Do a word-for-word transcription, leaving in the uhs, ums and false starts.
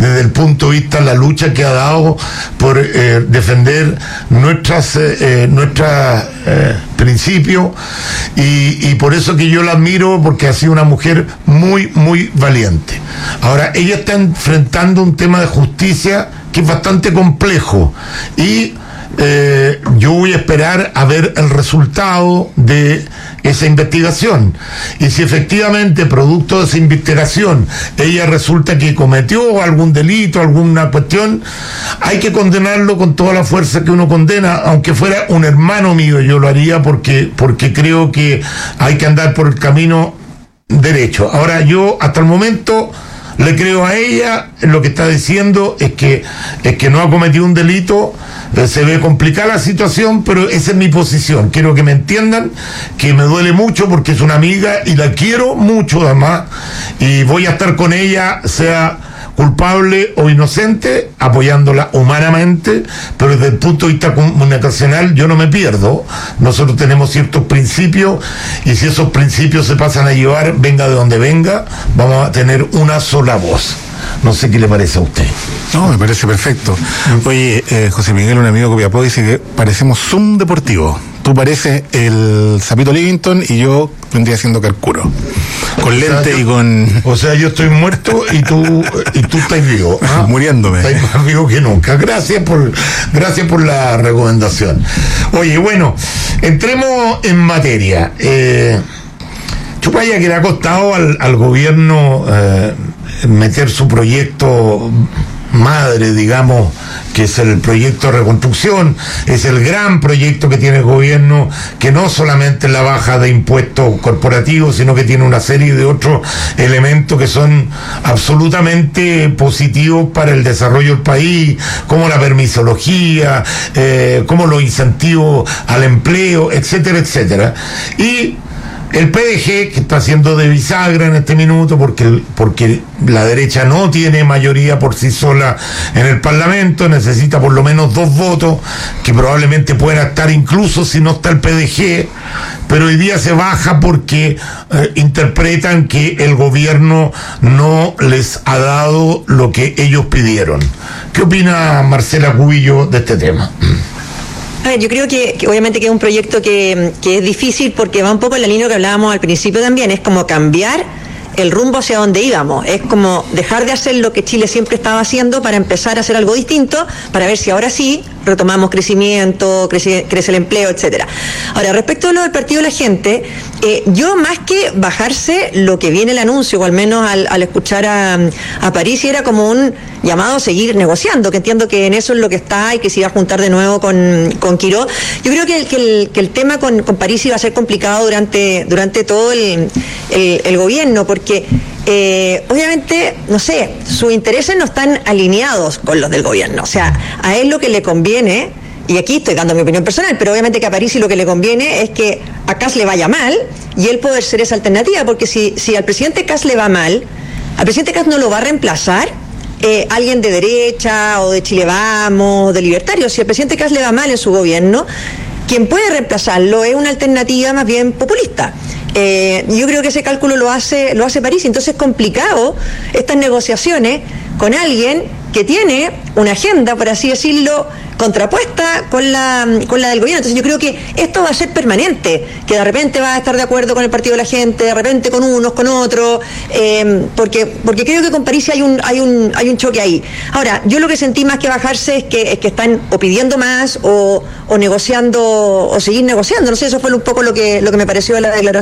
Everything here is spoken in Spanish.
desde el punto de vista de la lucha que ha dado por eh, defender nuestras eh, nuestras eh, principios, y, y por eso que yo la admiro, porque ha sido una mujer muy, muy valiente. Ahora, ella está enfrentando un tema de justicia que es bastante complejo, y Eh, yo voy a esperar a ver el resultado de esa investigación, y si efectivamente producto de esa investigación ella resulta que cometió algún delito, alguna cuestión, hay que condenarlo con toda la fuerza que uno condena. Aunque fuera un hermano mío, yo lo haría, porque, porque creo que hay que andar por el camino derecho. Ahora, yo hasta el momento le creo a ella. Lo que está diciendo es que es que no ha cometido un delito. Eh, se ve complicada la situación, pero esa es mi posición. Quiero que me entiendan que me duele mucho, porque es una amiga y la quiero mucho además, y voy a estar con ella, sea culpable o inocente, apoyándola humanamente, pero desde el punto de vista comunicacional yo no me pierdo. Nosotros tenemos ciertos principios, y si esos principios se pasan a llevar, venga de donde venga, vamos a tener una sola voz. No sé qué le parece a usted. No, me parece perfecto. Oye, eh, José Miguel, un amigo de Copiapó, dice que parecemos Zoom deportivo. Tú pareces el Zapito Livington y yo vendría siendo Carcuro. Con lente y con... O sea, yo estoy muerto y tú y tú estás vivo. ¿Ah? Muriéndome. Estás más vivo que nunca. Gracias por, gracias por la recomendación. Oye, bueno, entremos en materia. Eh, Chupaya, que le ha costado al, al gobierno eh, meter su proyecto madre, digamos, que es el proyecto de reconstrucción, es el gran proyecto que tiene el gobierno, que no solamente es la baja de impuestos corporativos, sino que tiene una serie de otros elementos que son absolutamente positivos para el desarrollo del país, como la permisología, eh, como los incentivos al empleo, etcétera, etcétera. Y el P D G, que está haciendo de bisagra en este minuto, porque, porque la derecha no tiene mayoría por sí sola en el Parlamento, necesita por lo menos dos votos, que probablemente puedan estar incluso si no está el P D G, pero hoy día se baja porque eh, interpretan que el gobierno no les ha dado lo que ellos pidieron. ¿Qué opina Marcela Cubillo de este tema? A ver, yo creo que, que obviamente que es un proyecto que, que es difícil, porque va un poco en la línea que hablábamos al principio también. Es como cambiar el rumbo hacia donde íbamos, es como dejar de hacer lo que Chile siempre estaba haciendo para empezar a hacer algo distinto, para ver si ahora sí retomamos crecimiento, crece, crece el empleo, etcétera. Ahora, respecto a lo del Partido de la Gente, eh, yo más que bajarse lo que viene el anuncio, o al menos al, al escuchar a, a Parisi, era como un llamado a seguir negociando, que entiendo que en eso es lo que está, y que se iba a juntar de nuevo con, con Quiró. Yo creo que, que, el, que el tema con, con Parisi va a ser complicado durante, durante todo el, el, el gobierno, porque Eh, obviamente, no sé, sus intereses no están alineados con los del gobierno. O sea, a él lo que le conviene, y aquí estoy dando mi opinión personal, pero obviamente que a Parisi lo que le conviene es que a Kast le vaya mal y él poder ser esa alternativa, porque si, si al presidente Kast le va mal, al presidente Kast no lo va a reemplazar eh, alguien de derecha o de Chile Vamos, de Libertarios. Si al presidente Kast le va mal en su gobierno, quien puede reemplazarlo es una alternativa más bien populista. Eh, yo creo que ese cálculo lo hace lo hace Parisi. Entonces es complicado estas negociaciones con alguien que tiene una agenda, por así decirlo, contrapuesta con la con la del gobierno. Entonces yo creo que esto va a ser permanente, que de repente va a estar de acuerdo con el Partido de la Gente, de repente con unos, con otros, eh, porque porque creo que con Parisi hay un hay un hay un choque ahí. Ahora, yo lo que sentí más que bajarse es que es que están o pidiendo más o, o negociando o seguir negociando. No sé, eso fue un poco lo que lo que me pareció de la declaración